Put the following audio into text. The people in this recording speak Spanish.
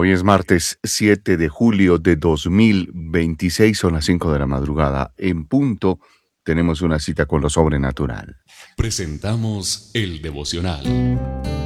Hoy es martes 7 de julio de 2026, son las 5 de la madrugada. En punto, tenemos una cita con lo sobrenatural. Presentamos el devocional.